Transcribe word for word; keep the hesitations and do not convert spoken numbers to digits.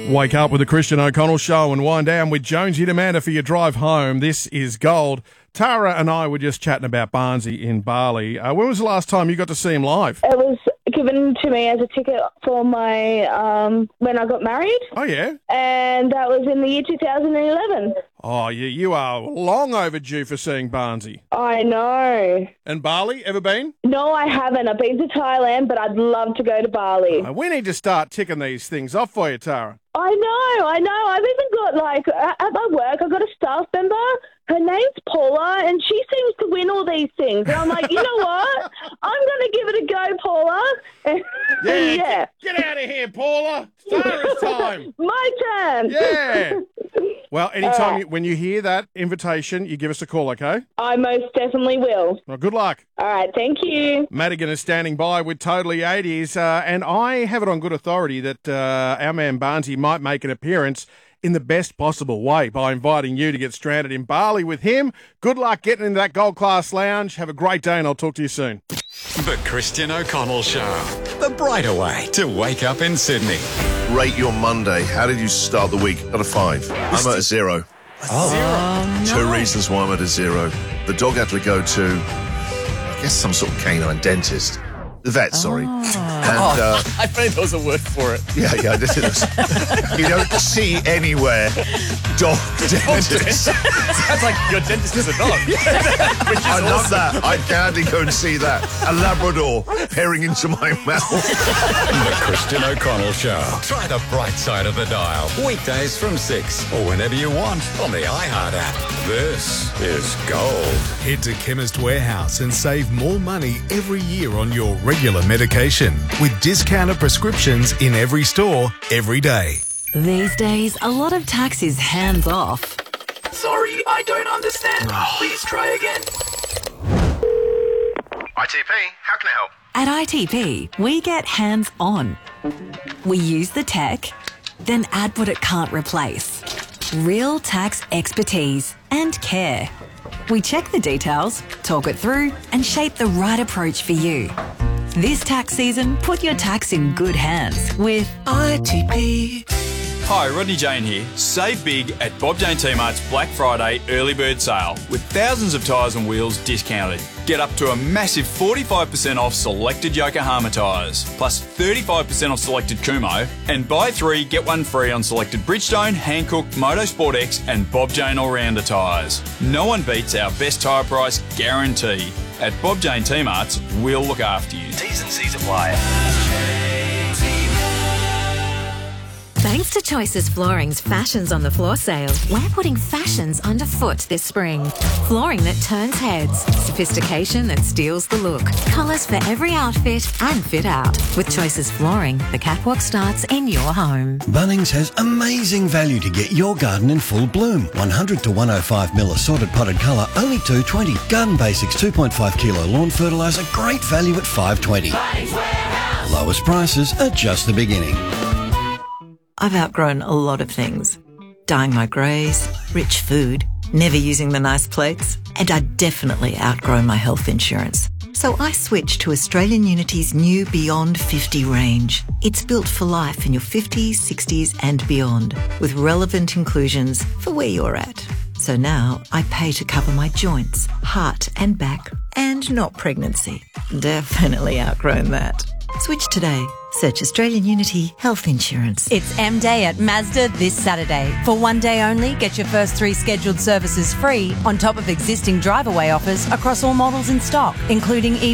Wake up with the Christian O'Connell Show and wind down with Jonesy Demanda for your drive home. This is gold. Tara and I were just chatting about Barnsey in Bali. Uh, when was the last time you got to see him live? It was given to me as a ticket for my um, when I got married. Oh, yeah? And that was in the year two thousand eleven. Oh, you, you are long overdue for seeing Barnsey. I know. And Bali, ever been? No, I haven't. I've been to Thailand, but I'd love to go to Bali. Uh, we need to start ticking these things off for you, Tara. I know, I know. I've even got, like, at my work, I've got a staff member. Her name's Paula, and she seems to win all these things. And I'm like, you know what? I'm going to give it a go, Paula. Yeah, yeah. Get, get out of here, Paula. Tara's time. My turn. Yeah. Well, anytime right. you, when you hear that invitation, you give us a call, okay? I most definitely will. Well, good luck. All right, thank you. Madigan is standing by with Totally eighties, uh, and I have it on good authority that uh, our man Barnsey might make an appearance in the best possible way by inviting you to get stranded in Bali with him. Good luck getting into that Gold Class Lounge. Have a great day, and I'll talk to you soon. The Christian O'Connell Show. The brighter way to wake up in Sydney. Rate your Monday. How did you start the week? Out of five. I'm at a zero. Oh. Zero. Two reasons why I'm at a zero. The dog had to go to, I guess, some sort of canine dentist. The vet, sorry. And, uh, I think there was a word for it. yeah, yeah, this is. You don't see anywhere dog dentists. Sounds like your dentist is a dog. Which is I love awesome. that. I'd gladly go and see that. A Labrador peering into my mouth. The Christian O'Connell Show. Try the bright side of the dial. Weekdays from six or whenever you want on the iHeart app. This is gold. Head to Chemist Warehouse and save more money every year on your regular medication with discounted prescriptions in every store, every day. These days, a lot of tax is hands off. Sorry, I don't understand. Please try again. I T P, how can I help? At I T P, we get hands on. We use the tech, then add what it can't replace. Real tax expertise and care. We check the details, talk it through, and shape the right approach for you. This tax season, put your tax in good hands with I T P. Hi, Rodney Jane here. Save big at Bob Jane T-Mart's Black Friday early bird sale with thousands of tyres and wheels discounted. Get up to a massive forty-five percent off selected Yokohama tyres, plus thirty-five percent off selected Kumho, and buy three, get one free on selected Bridgestone, Hankook, Motorsport X and Bob Jane All-Rounder tyres. No one beats our best tyre price guarantee. At Bob Jane T-Mart's, we'll look after you. T's and C's apply. Thanks to Choices Flooring's Fashions on the Floor sale, we're putting fashions underfoot this spring. Flooring that turns heads, sophistication that steals the look, colours for every outfit and fit out. With Choices Flooring, the catwalk starts in your home. Bunnings has amazing value to get your garden in full bloom. one hundred to one oh five mil assorted potted colour, only two twenty. Garden Basics two point five kilo lawn fertiliser, great value at five twenty. Lowest prices are just the beginning. I've outgrown a lot of things. Dyeing my greys, rich food, never using the nice plates, and I definitely outgrown my health insurance. So I switched to Australian Unity's new Beyond fifty range. It's built for life in your fifties, sixties and beyond, with relevant inclusions for where you're at. So now I pay to cover my joints, heart and back, and not pregnancy. Definitely outgrown that. Switch today. Search Australian Unity Health Insurance. It's M Day at Mazda this Saturday. For one day only, get your first three scheduled services free on top of existing drive-away offers across all models in stock, including E V